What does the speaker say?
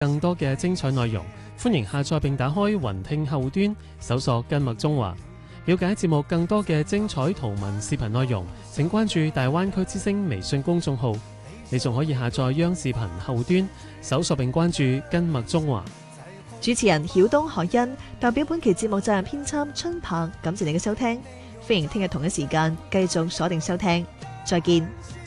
更多嘅精彩內容，歡迎下載並打開雲聽後端，搜索根麥中華。了解節目更多嘅精彩圖文視頻內容，請關注大灣區之聲微信公眾號。你仲可以下載央視頻後端，搜索並關注根麥中華。 主持人曉東海欣代表本期節目責任編輯春鵬，感謝你嘅收聽，歡迎聽日同一時間繼續鎖定收聽，再見。